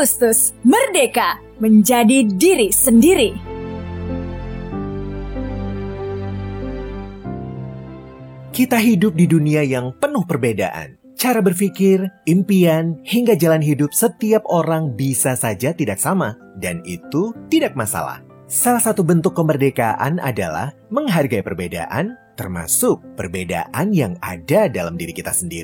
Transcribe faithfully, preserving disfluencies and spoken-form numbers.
Agustus, merdeka menjadi diri sendiri. Kita hidup di dunia yang penuh perbedaan. Cara berpikir, impian, hingga jalan hidup setiap orang bisa saja tidak sama. Dan itu tidak masalah. Salah satu bentuk kemerdekaan adalah menghargai perbedaan, termasuk perbedaan yang ada dalam diri kita sendiri.